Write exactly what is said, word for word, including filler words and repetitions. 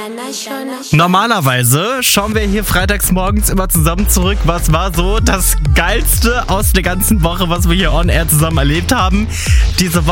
Normalerweise schauen wir hier freitags morgens immer zusammen zurück, was war so das Geilste aus der ganzen Woche, was wir hier on air zusammen erlebt haben. Diese Woche